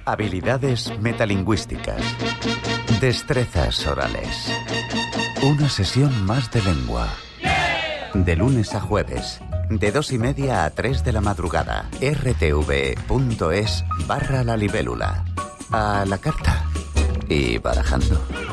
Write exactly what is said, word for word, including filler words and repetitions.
Habilidades metalingüísticas. Destrezas orales. Una sesión más de lengua. De lunes a jueves, de dos y media a tres de la madrugada. R T V E punto es barra la libélula. A la carta. Y barajando.